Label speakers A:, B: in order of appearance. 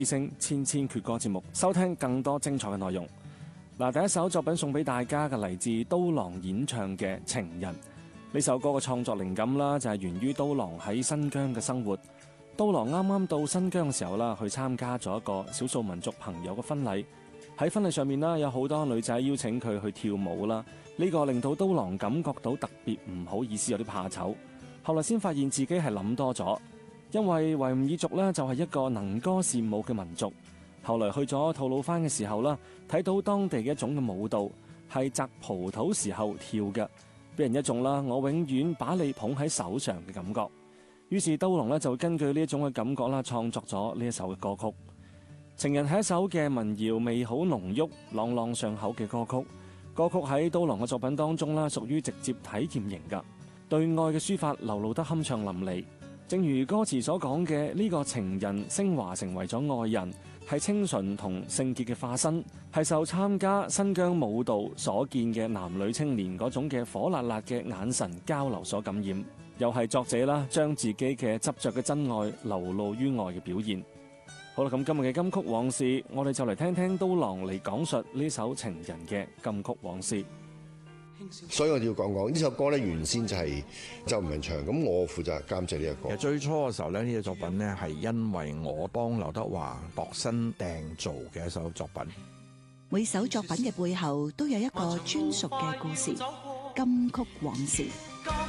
A: 聲千千闕歌節目，收聽更多精彩嘅內容。嗱，第一首作品送俾大家嘅嚟自刀郎演唱嘅《情人》。呢首歌嘅創作靈感啦，就係源於刀郎喺新疆嘅生活。刀郎啱啱到新疆嘅時候啦，去參加咗一個少數民族朋友嘅婚禮。喺婚禮上面啦，有好多女仔邀請佢去跳舞啦。呢個令到刀郎感覺到特別唔好意思，有啲怕醜。後來先發現自己係諗多咗，因為維吾爾族呢就係一個能歌善舞嘅民族。後來去咗吐魯番嘅時候啦，睇到當地嘅一種嘅舞蹈係摘葡萄時候跳嘅，俾人一種啦我永遠把你捧喺手上嘅感覺。於是刀郎呢就根據呢一種嘅感覺啦，創作咗呢一首嘅歌曲。情人係一首嘅民謠味好濃郁、朗朗上口嘅歌曲。歌曲喺刀郎嘅作品當中啦，屬於直接體驗型㗎，對愛嘅抒發流露得酣暢淋漓。正如歌詞所講嘅，呢個情人升華成為咗愛人，係清純同聖潔嘅化身，係受參加新疆舞蹈所見嘅男女青年嗰種嘅火辣辣嘅眼神交流所感染，又係作者啦將自己嘅執着嘅真愛流露於愛嘅表現。好啦，咁今日嘅金曲往事，我哋就嚟聽聽刀郎嚟講述呢首情人嘅金曲往事。
B: 所以我要講呢首歌咧，原先就係周文明唱，咁我負責監製呢一個。
C: 其實最初嘅時候咧，呢隻作品咧係因為我幫劉德華度身訂造嘅一首作品。
D: 每首作品嘅背後都有一個專屬嘅故事，金曲往事。